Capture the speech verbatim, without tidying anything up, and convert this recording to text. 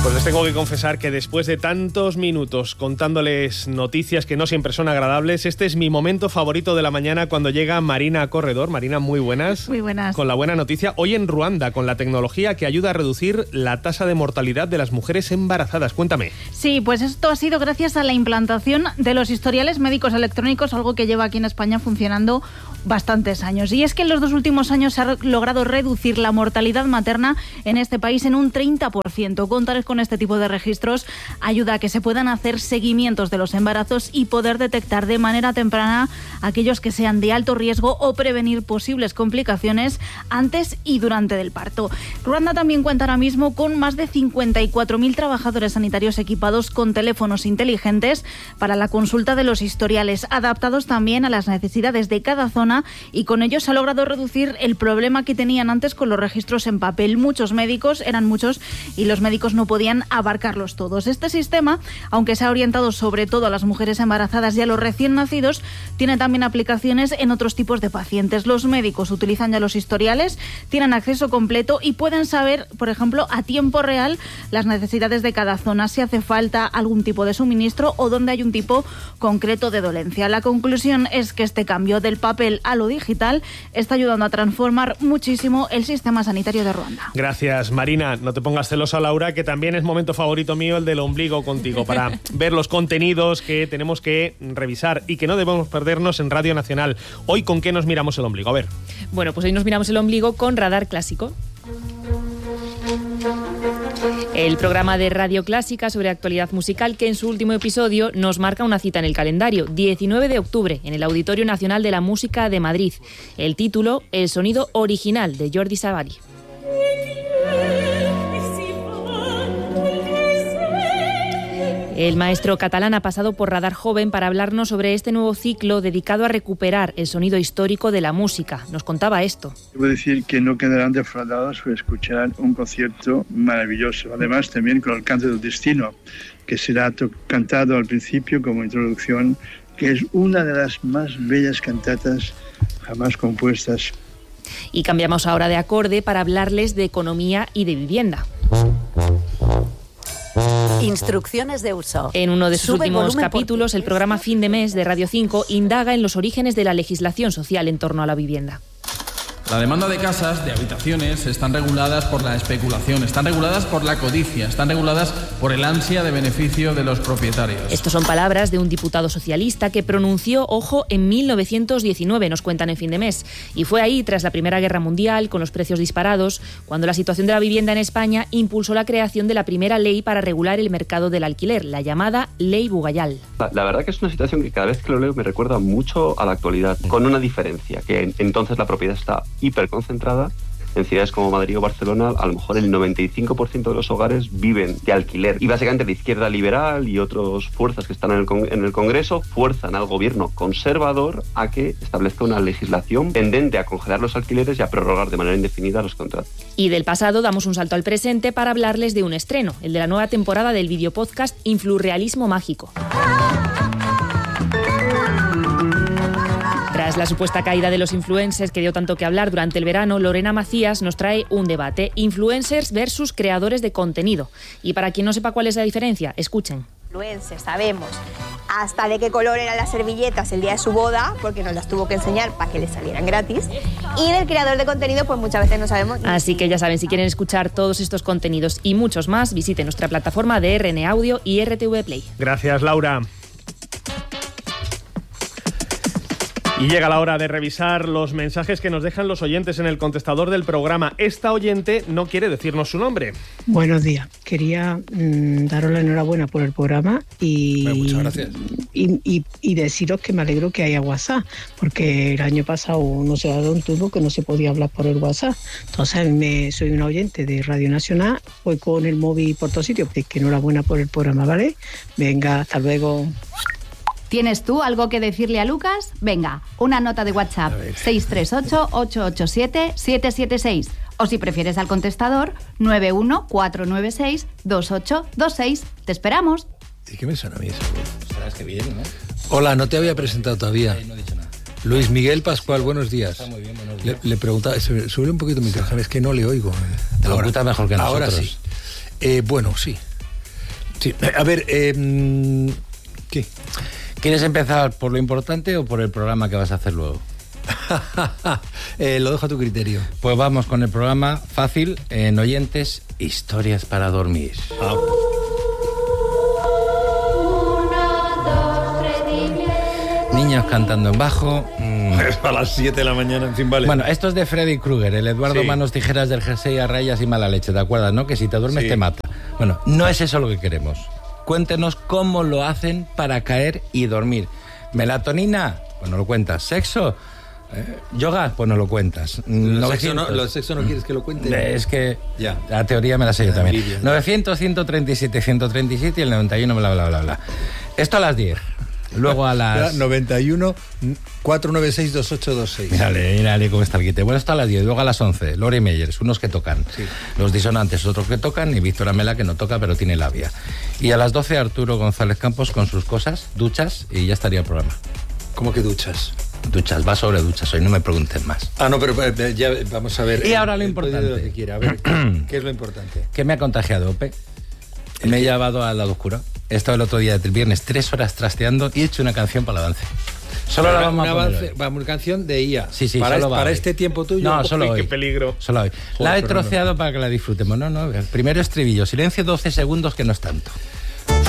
Pues les tengo que confesar que después de tantos minutos contándoles noticias que no siempre son agradables, este es mi momento favorito de la mañana cuando llega Marina Corredor. Marina, muy buenas. Muy buenas. Con la buena noticia, hoy en Ruanda, con la tecnología que ayuda a reducir la tasa de mortalidad de las mujeres embarazadas. Cuéntame. Sí, pues esto ha sido gracias a la implantación de los historiales médicos electrónicos, algo que lleva aquí en España funcionando bastantes años. Y es que en los dos últimos años se ha logrado reducir la mortalidad materna en este país en un treinta por ciento. Contar con este tipo de registros ayuda a que se puedan hacer seguimientos de los embarazos y poder detectar de manera temprana aquellos que sean de alto riesgo o prevenir posibles complicaciones antes y durante del parto. Ruanda también cuenta ahora mismo con más de cincuenta y cuatro mil trabajadores sanitarios equipados con teléfonos inteligentes para la consulta de los historiales, adaptados también a las necesidades de cada zona, y con ello se ha logrado reducir el problema que tenían antes con los registros en papel. Muchos médicos, eran muchos, y los médicos no podían abarcarlos todos. Este sistema, aunque se ha orientado sobre todo a las mujeres embarazadas y a los recién nacidos, tiene también aplicaciones en otros tipos de pacientes. Los médicos utilizan ya los historiales, tienen acceso completo y pueden saber, por ejemplo, a tiempo real las necesidades de cada zona, si hace falta algún tipo de suministro o dónde hay un tipo concreto de dolencia. La conclusión es que este cambio del papel a lo digital está ayudando a transformar muchísimo el sistema sanitario de Ruanda. Gracias, Marina. No te pongas celosa, Laura, que también es momento favorito mío el del ombligo contigo, para ver los contenidos que tenemos que revisar y que no debemos perdernos en Radio Nacional. Hoy, ¿con qué nos miramos el ombligo? A ver. Bueno, pues hoy nos miramos el ombligo con Radar Clásico. El programa de Radio Clásica sobre actualidad musical que en su último episodio nos marca una cita en el calendario, diecinueve de octubre, en el Auditorio Nacional de la Música de Madrid. El título, El sonido original, de Jordi Savall. El maestro catalán ha pasado por Radar Joven para hablarnos sobre este nuevo ciclo dedicado a recuperar el sonido histórico de la música. Nos contaba esto. Debo decir que no quedarán defraudados por escuchar un concierto maravilloso. Además, también con el Canto del Destino, que será cantado al principio como introducción, que es una de las más bellas cantatas jamás compuestas. Y cambiamos ahora de acorde para hablarles de economía y de vivienda. Instrucciones de uso. En uno de sus Sube últimos capítulos, el programa Fin de Mes de Radio cinco indaga en los orígenes de la legislación social en torno a la vivienda. La demanda de casas, de habitaciones, están reguladas por la especulación, están reguladas por la codicia, están reguladas por el ansia de beneficio de los propietarios. Estos son palabras de un diputado socialista que pronunció, ojo, en mil novecientos diecinueve, nos cuentan en Fin de Mes. Y fue ahí, tras la Primera Guerra Mundial, con los precios disparados, cuando la situación de la vivienda en España impulsó la creación de la primera ley para regular el mercado del alquiler, la llamada Ley Bugayal. La, la verdad que es una situación que cada vez que lo leo me recuerda mucho a la actualidad, con una diferencia, que en, entonces la propiedad está hiperconcentrada. En ciudades como Madrid o Barcelona, a lo mejor el noventa y cinco por ciento de los hogares viven de alquiler. Y básicamente la izquierda liberal y otras fuerzas que están en el, con- en el Congreso fuerzan al gobierno conservador a que establezca una legislación tendente a congelar los alquileres y a prorrogar de manera indefinida los contratos. Y del pasado damos un salto al presente para hablarles de un estreno, el de la nueva temporada del videopodcast Influrrealismo Mágico. Tras la supuesta caída de los influencers que dio tanto que hablar durante el verano, Lorena Macías nos trae un debate: influencers versus creadores de contenido. Y para quien no sepa cuál es la diferencia, escuchen. Influencers, sabemos hasta de qué color eran las servilletas el día de su boda, porque nos las tuvo que enseñar para que le salieran gratis. Y del creador de contenido, pues muchas veces no sabemos. Así que ya saben, si quieren escuchar todos estos contenidos y muchos más, visiten nuestra plataforma de R N Audio y R T V Play. Gracias, Laura. Y llega la hora de revisar los mensajes que nos dejan los oyentes en el contestador del programa. Esta oyente no quiere decirnos su nombre. Buenos días. Quería mmm, daros la enhorabuena por el programa y, bueno, muchas gracias. Y, y, y deciros que me alegro que haya WhatsApp, porque el año pasado no se ha dado un turno que no se podía hablar por el WhatsApp. Entonces me, soy una oyente de Radio Nacional, voy con el móvil por todos sitios. Que enhorabuena por el programa, ¿vale? Venga, hasta luego. ¿Tienes tú algo que decirle a Lucas? Venga, una nota de WhatsApp, seis tres ocho, ocho ocho siete, siete siete seis. O si prefieres al contestador, nueve uno cuatro nueve seis, dos ocho dos seis. ¡Te esperamos! ¿Y qué me suena a mí eso? Sabes que bien, ¿no? Hola, no te había presentado todavía. Eh, no he dicho nada. Luis Miguel Pascual, buenos días. Está muy bien, buenos días. Le, le preguntaba, sube un poquito mi micrófono, es que no le oigo. Te lo escuchas mejor que nosotros. Ahora sí. Eh, bueno, sí. Sí, a ver, eh, ¿qué? ¿Quieres empezar por lo importante o por el programa que vas a hacer luego? eh, lo dejo a tu criterio. Pues vamos con el programa fácil en Oyentes, Historias para dormir. Ah. Niños cantando en bajo. Mm. A las siete de la mañana, en fin, vale. Bueno, esto es de Freddy Krueger, el Eduardo Sí. Manos Tijeras del jersey a rayas y mala leche, ¿te acuerdas, no? Que si te duermes Sí. te mata. Bueno, no es eso lo que queremos. Cuéntenos cómo lo hacen para caer y dormir. Melatonina, pues no lo cuentas. Sexo, eh, yoga, pues no lo cuentas. Lo sexo no, lo sexo no quieres que lo cuente. Es que Ya. la teoría me la sé yo La también. envidia. novecientos, ciento treinta y siete, ciento treinta y siete y el noventa y uno, bla, bla, bla, bla. Esto a las diez. Luego a las... noventa y uno, cuatrocientos noventa y seis, veintiocho veintiséis. Mírale, mírale cómo está el quite. Bueno, esto a las diez, luego a las once, Lori Meyers, unos que tocan. Sí. Los disonantes, otros que tocan, y Víctor Amela, que no toca, pero tiene labia. Y a las doce, Arturo González Campos con sus cosas, duchas, y ya estaría el programa. ¿Cómo que duchas? Duchas, va sobre duchas hoy, no me pregunten más. Ah, no, pero eh, ya vamos a ver. Y ahora lo el importante. pedido de lo que quiera. A ver, ¿qué, qué es lo importante? ¿Qué me ha contagiado, Ope? Me he llevado al lado oscuro. He estado el otro día del viernes tres horas trasteando y he hecho una canción para la danza. Solo la vamos una a poner avance, hoy. va, una canción de I A. Sí, sí, para, solo es- va para hoy. este tiempo tuyo. No, solo Uy, hoy. qué peligro. Solo hoy. Joder, La he Fernando. troceado para que la disfrutemos. No, no, el primero estribillo. Silencio doce segundos, que no es tanto.